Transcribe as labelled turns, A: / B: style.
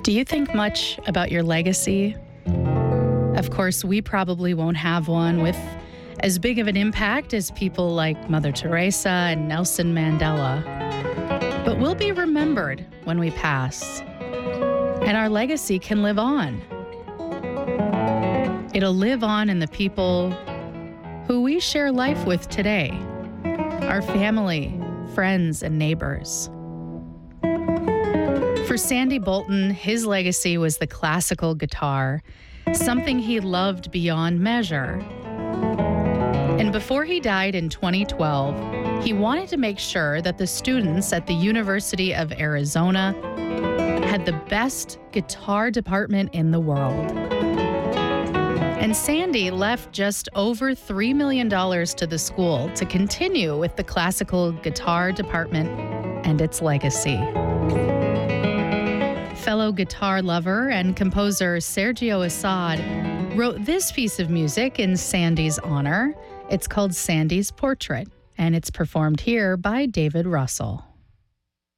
A: Do you think much about your legacy? Of course, we probably won't have one with as big of an impact as people like Mother Teresa and Nelson Mandela. But we'll be remembered when we pass, and our legacy can live on. It'll live on in the people who we share life with today, our family, friends, and neighbors. For Sandy Bolton, his legacy was the classical guitar, something he loved beyond measure. And before he died in 2012, he wanted to make sure that the students at the University of Arizona had the best guitar department in the world. And Sandy left just over $3 million to the school to continue with the classical guitar department and its legacy. Fellow guitar lover and composer Sergio Assad wrote this piece of music in Sandy's honor. It's called Sandy's Portrait, and it's performed here by David Russell.